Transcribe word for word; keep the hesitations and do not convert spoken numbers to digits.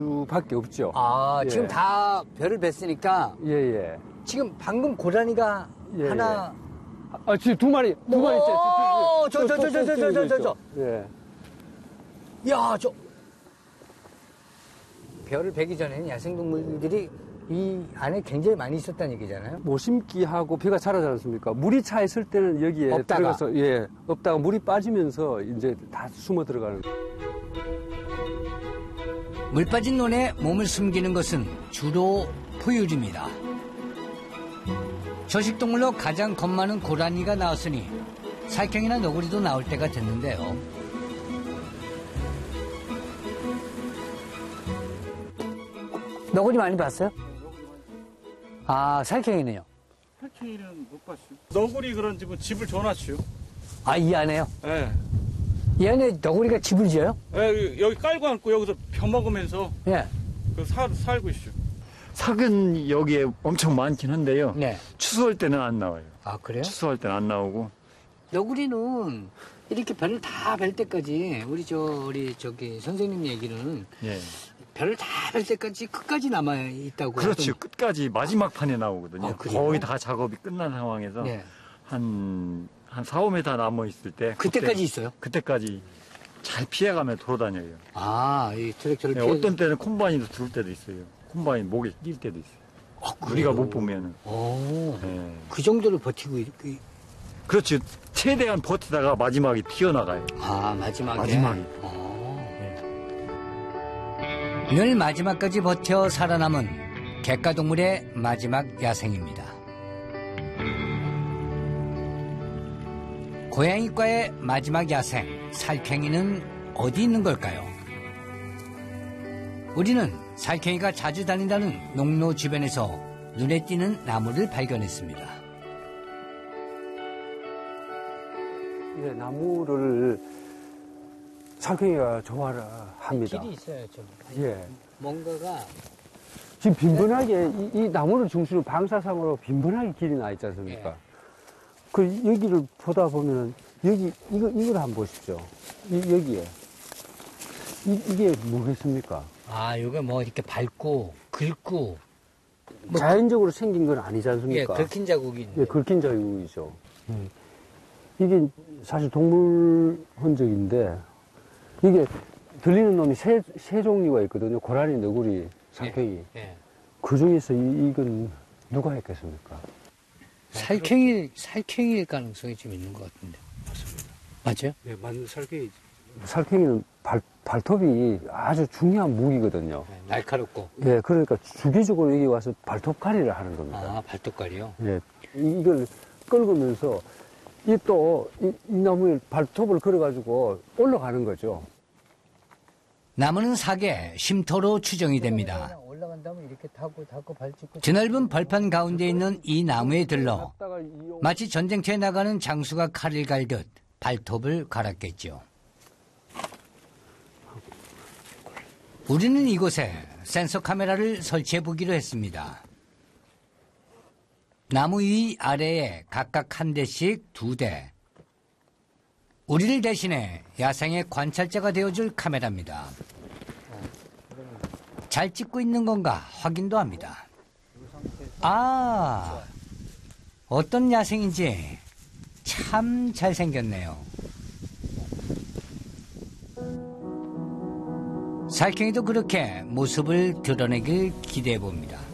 밖에 없죠. 아, 예. 지금 다 별을 뵀으니까. 예, 예. 지금 방금 고라니가 예, 하나. 예. 아, 지금 두 마리, 두 마리 있어요. 저, 저, 저, 저, 저, 저, 저, 저, 저. 예. 야, 저. 별을 베기 전에는 야생동물들이 이 안에 굉장히 많이 있었다는 얘기잖아요. 모심기하고 벼가 자라지 않습니까? 물이 차 있을 때는 여기에 없다가. 들어가서, 예, 없다가 물이 빠지면서 이제 다 숨어 들어가는. 물 빠진 논에 몸을 숨기는 것은 주로 포유류입니다. 초식동물로 가장 겁 많은 고라니가 나왔으니 살쾡이나 너구리도 나올 때가 됐는데요. 너구리 많이 봤어요? 아, 살쾡이네요. 살쾡이는 못 봤어요. 너구리 그런 집은 집을 줘놨죠. 아, 이 안에요? 예. 이 안에 너구리가 집을 지어요? 예, 여기 깔고 앉고 여기서 벼 먹으면서 예. 그 사, 살고 있죠. 삭은 여기에 엄청 많긴 한데요. 네. 추수할 때는 안 나와요. 아, 그래요? 추수할 때는 안 나오고. 너구리는 이렇게 별을 다 뵐 때까지 우리 저 우리 저기 선생님 얘기는 예. 별을 다 뵐 때까지 끝까지 남아 있다고. 그렇죠. 하던... 끝까지 마지막 판에 나오거든요. 아, 그래요? 거의 다 작업이 끝난 상황에서 네. 한, 한 사, 오 미터 남아 있을 때. 그때까지 그때, 있어요? 그때까지 잘 피해가며 돌아다녀요. 아, 이 트랙터를 예, 피해. 어떤 때는 콤바인도 들을 때도 있어요. 콤바인 목에 낄 때도 있어요. 아, 우리가 못 보면은. 오, 예. 그 정도로 버티고 있... 그렇죠. 최대한 버티다가 마지막에 튀어나가요. 아, 마지막에. 마지막에. 어. 늘 마지막까지 버텨 살아남은 객가동물의 마지막 야생입니다. 고양이과의 마지막 야생, 살쾡이는 어디 있는 걸까요? 우리는 살쾡이가 자주 다닌다는 농로 주변에서 눈에 띄는 나무를 발견했습니다. 예, 나무를 살쾡이가 좋아를 합니다. 길이 있어요, 좀. 예. 뭔가가. 지금 빈번하게 이, 이 나무를 중심으로 방사상으로 빈번하게 길이 나 있지 않습니까? 예. 그 여기를 보다 보면 여기 이거 이걸 한번 보십시오. 이, 여기에 이, 이게 뭐겠습니까? 아, 이게 뭐 이렇게 밟고 긁고. 뭐, 자연적으로 생긴 건 아니지 예, 않습니까? 긁힌 자국이 있는데. 예, 긁힌 자국이죠. 예. 이게 사실 동물 흔적인데 이게 들리는 놈이 세, 세 종류가 있거든요. 고라니, 너구리, 살쾡이. 예, 예. 그 중에서 이, 이건 누가 했겠습니까? 살쾡이, 살쾡이일 가능성이 좀 있는 것 같은데. 맞습니다. 맞아요? 네, 맞는 살쾡이. 살쾡이는 발, 발톱이 아주 중요한 무기거든요. 네, 날카롭고. 예, 그러니까 주기적으로 여기 와서 발톱갈이를 하는 겁니다. 아, 발톱갈이요? 예, 이- 이걸 긁으면서 이 또, 이, 이 나무에 발톱을 걸어가지고 올라가는 거죠. 나무는 사계, 쉼터로 추정이 됩니다. 올라간다면 이렇게 타고 타고 발찍고. 드넓은 벌판 가운데 있는 이 나무에 들러 마치 전쟁터에 나가는 장수가 칼을 갈듯 발톱을 갈았겠죠. 우리는 이곳에 센서 카메라를 설치해 보기로 했습니다. 나무 위 아래에 각각 한 대씩 두 대. 우리를 대신해 야생의 관찰자가 되어줄 카메라입니다. 잘 찍고 있는 건가 확인도 합니다. 아, 어떤 야생인지 참 잘생겼네요. 살쾡이도 그렇게 모습을 드러내길 기대해 봅니다.